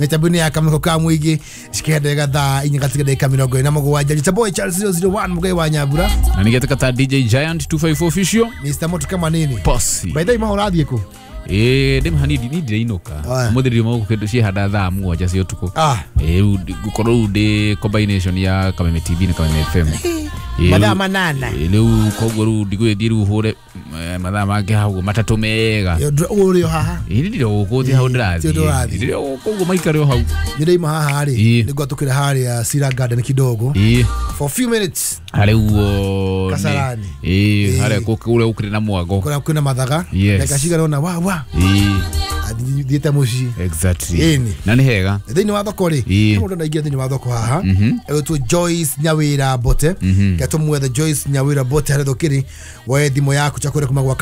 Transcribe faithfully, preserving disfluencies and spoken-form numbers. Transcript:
Metabuni ya kamiko ka mwigi shikende gatha inya katika dakika mirongo ina mugwanja Jitaboy Charles zero zero one mugai wa Nyabura na ningetaka ta D J Giant two five four official Mister Moto kama nini Posse by the way maurathie ku eh dem hani ni dire inoka muthiri mo kendo cie hada thaa mugwanja cio tuko ah eh gukorwo de combination ya Kameme T V na Kameme F M Madama manana leu koguo ru ndigwe thiru hure mathaa mange hau matatu mega uri haha iri ndiro guthi hau ndirathi ndiro koguo maikare hau ndire ima haha ri nigwa tukira hari ya Sira Garden kidogo for few minutes hale uo Kasarani eh hale kukure ukire na mwago kuna kuna mathaga yakashiga rona wa wa eh dieta mushi exactly na ni hega thini wa thoko ri mundu ndaingia thini wa thoko haha eto Joyce Nyawira Bote gato mwethe Joyce Nyawira Bote hare thokiri wa thimo yaku chakore kuma